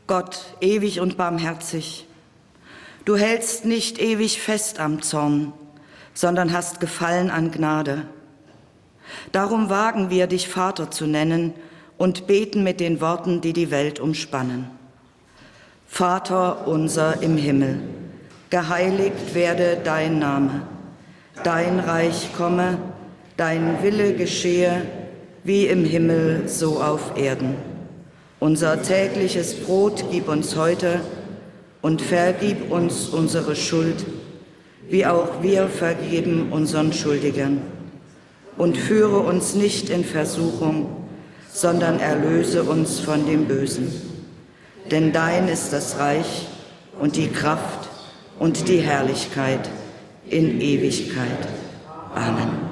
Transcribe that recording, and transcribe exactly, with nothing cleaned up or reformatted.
Gott, ewig und barmherzig, du hältst nicht ewig fest am Zorn, sondern hast Gefallen an Gnade. Darum wagen wir, dich Vater zu nennen und beten mit den Worten, die die Welt umspannen. Vater unser im Himmel, geheiligt werde dein Name, dein Reich komme, dein Wille geschehe, wie im Himmel, so auf Erden. Unser tägliches Brot gib uns heute und vergib uns unsere Schuld, wie auch wir vergeben unseren Schuldigern. Und führe uns nicht in Versuchung, sondern erlöse uns von dem Bösen. Denn dein ist das Reich und die Kraft und die Herrlichkeit in Ewigkeit. Amen.